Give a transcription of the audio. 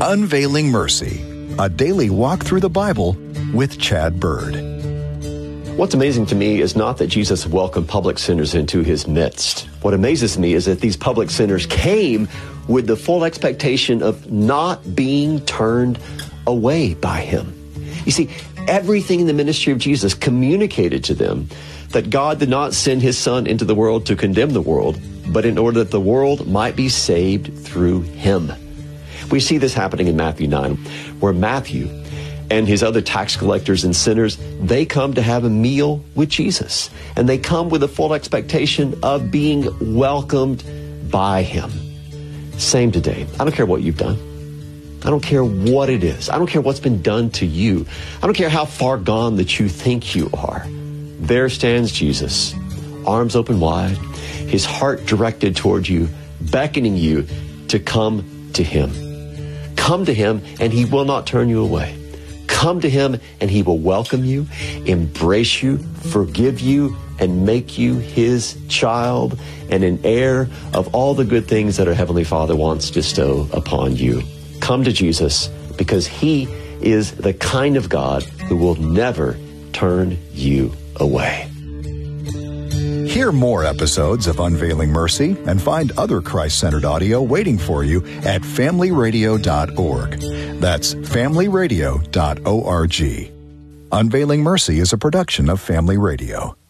Unveiling Mercy, a daily walk through the Bible with Chad Bird. What's amazing to me is not that Jesus welcomed public sinners into his midst. What amazes me is that these public sinners came with the full expectation of not being turned away by him. You see, everything in the ministry of Jesus communicated to them that God did not send his Son into the world to condemn the world, but in order that the world might be saved through him. We see this happening in Matthew 9, where Matthew and his other tax collectors and sinners, they come to have a meal with Jesus. And they come with a full expectation of being welcomed by him. Same today. I don't care what you've done. I don't care what it is. I don't care what's been done to you. I don't care how far gone that you think you are. There stands Jesus, arms open wide, his heart directed toward you, beckoning you to come to him. Come to him, and he will not turn you away. Come to him, and he will welcome you, embrace you, forgive you, and make you his child and an heir of all the good things that our Heavenly Father wants to bestow upon you. Come to Jesus, because he is the kind of God who will never turn you away. Hear more episodes of Unveiling Mercy and find other Christ-centered audio waiting for you at familyradio.org. That's familyradio.org. Unveiling Mercy is a production of Family Radio.